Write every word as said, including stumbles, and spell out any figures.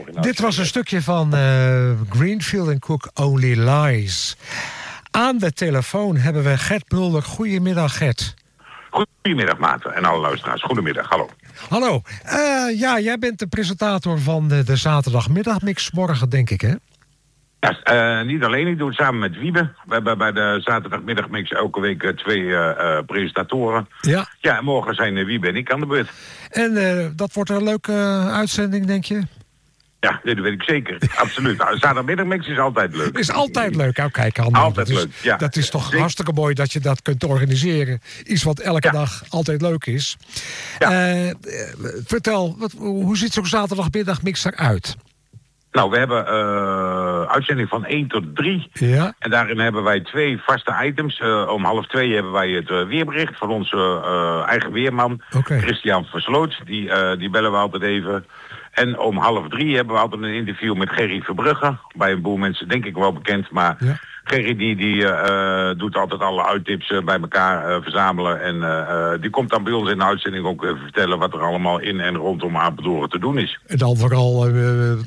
in Dit was een stukje van uh, Greenfield en Cook, Only Lies. Aan de telefoon hebben we Gert Mulder. Goedemiddag, Gert. Goedemiddag, Maarten en alle luisteraars. Goedemiddag, hallo. Hallo. Uh, ja, jij bent de presentator van de, de zaterdagmiddagmix morgen, denk ik, hè? Ja, uh, niet alleen. Ik doe het samen met Wiebe. We hebben bij de zaterdagmiddagmix elke week uh, twee uh, uh, presentatoren. Ja. Ja, en morgen zijn uh, Wiebe en ik aan de beurt. En uh, dat wordt een leuke uh, uitzending, denk je? Ja, dat weet ik zeker. Absoluut. Nou, zaterdagmiddagmix is altijd leuk. Is altijd leuk. Nou, kijk, André, altijd dat is, leuk, ja. Dat is toch Zeker. hartstikke mooi dat je dat kunt organiseren. Iets wat elke ja. dag altijd leuk is. Ja. Uh, vertel, wat, hoe ziet zo'n zaterdagmiddagmix eruit? Nou, we hebben uh, uitzending van één tot drie. Ja. En daarin hebben wij twee vaste items. Uh, om half twee hebben wij het uh, weerbericht van onze uh, eigen weerman. Okay. Christian Versloot. Die, uh, die bellen we altijd even. En om half drie hebben we altijd een interview met Gerry Verbrugge. Bij een boel mensen denk ik wel bekend. Maar ja. Gerry die, die uh, doet altijd alle uittips uh, bij elkaar uh, verzamelen. En uh, die komt dan bij ons in de uitzending ook even vertellen wat er allemaal in en rondom Apeldoorn te doen is. En dan vooral uh,